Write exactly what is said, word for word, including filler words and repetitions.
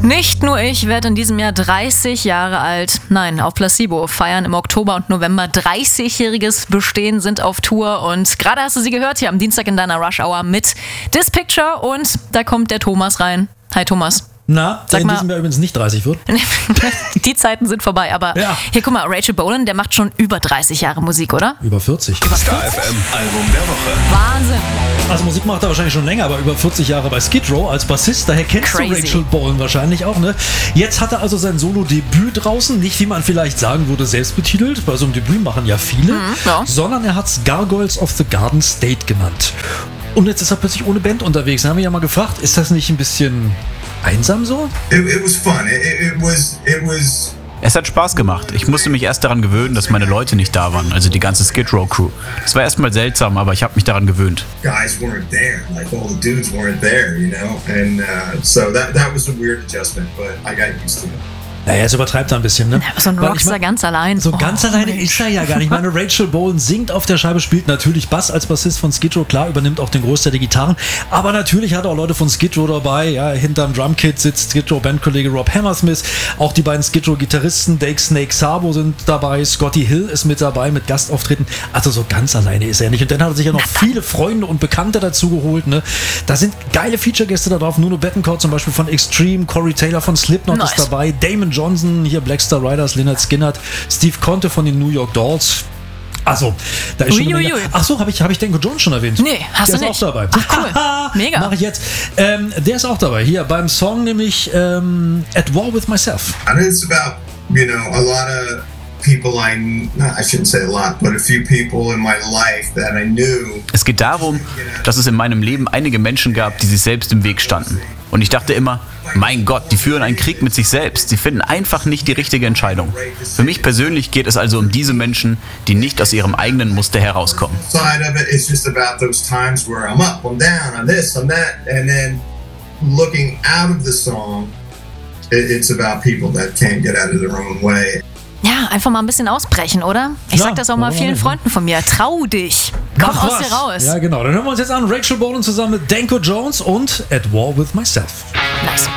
Nicht nur ich werde in diesem Jahr dreißig Jahre alt. Nein, auf Placebo feiern im Oktober und November dreißigjähriges Bestehen, sind auf Tour. Und gerade hast du sie gehört hier am Dienstag in deiner Rush Hour mit This Picture. Und da kommt der Thomas rein. Hi Thomas. Na, der Sag in mal, diesem Jahr übrigens nicht dreißig wird. Die Zeiten sind vorbei, aber Ja. hier guck mal, Rachel Bolan, der macht schon über dreißig Jahre Musik, oder? Über vierzig. Star F M Album der Woche. Wahnsinn. Also Musik macht er wahrscheinlich schon länger, aber über vierzig Jahre bei Skid Row als Bassist. Daher kennst Crazy. du Rachel Bolan wahrscheinlich auch, ne? Jetzt hat er also sein Solo-Debüt draußen. Nicht, wie man vielleicht sagen würde, selbst betitelt. Bei so einem Debüt machen ja viele. Mhm, ja. Sondern er hat es Gargoyles of the Garden State genannt. Und jetzt ist er plötzlich ohne Band unterwegs. Da haben wir ja mal gefragt, ist das nicht ein bisschen einsam so? It, it was fun. It, it was. It was. Es hat Spaß gemacht. Ich musste mich erst daran gewöhnen, dass meine Leute nicht da waren, also die ganze Skid Row Crew. Es war erstmal seltsam, aber ich habe mich daran gewöhnt. Guys weren't there. Like all the dudes weren't there, you know. And uh, so that that was a weird adjustment, but I got used to it. Naja, es übertreibt er ein bisschen, ne? Ja, so ein Weil ich Rockstar mein, ganz allein. So Oh, ganz alleine Mensch. ist er ja gar nicht. Ich meine, Rachel Bolan singt auf der Scheibe, spielt natürlich Bass als Bassist von Skid Row. Klar, übernimmt auch den Großteil der Gitarren. Aber natürlich hat er auch Leute von Skid Row dabei. Ja, hinterm Drumkit sitzt Skid Row Bandkollege Rob Hammersmith. Auch die beiden Skid Row Gitarristen Dake Snake Sabo sind dabei. Scotty Hill ist mit dabei mit Gastauftritten. Also so ganz alleine ist er nicht. Und dann hat er sich ja noch viele Freunde und Bekannte dazu geholt. Ne? Da sind geile Feature-Gäste da drauf. Nuno Bettencourt zum Beispiel von Extreme. Corey Taylor von Slipknot Nice. ist dabei. Damon Johnson, hier Blackstar Riders, Lynyrd Skynyrd, Steve Conte von den New York Dolls. Also, da ist schon eine Menge. Uiuiui. Ach so, habe ich, hab ich Danko Jones schon erwähnt? Nee, hast der du ist nicht. auch dabei. Ach, cool. Mega. Mach ich jetzt. Ähm, der ist auch dabei. Hier beim Song nämlich ähm, At War With Myself. And it's about, you know, a lot of people I, kn- no, I shouldn't say a lot, but a few people in my life that I knew. Es geht darum, dass es in meinem Leben einige Menschen gab, die sich selbst im Weg standen. Und ich dachte immer, mein Gott, die führen einen Krieg mit sich selbst. Sie finden einfach nicht die richtige Entscheidung. Für mich persönlich geht es also um diese Menschen, die nicht aus ihrem eigenen Muster herauskommen. Side of it, it's just about those times where I'm up, I'm down, I'm this, I'm that, and then looking out of the song, it, it's about people that can't get out of their own way. Ja, einfach mal ein bisschen ausbrechen, oder? Ich Ja, sag das auch mal warum vielen nicht, ne? Freunden von mir. Trau dich. Komm Mach aus was. dir raus. Ja, genau. Dann hören wir uns jetzt an Rachel Bolan zusammen mit Danko Jones und At War With Myself. Nice.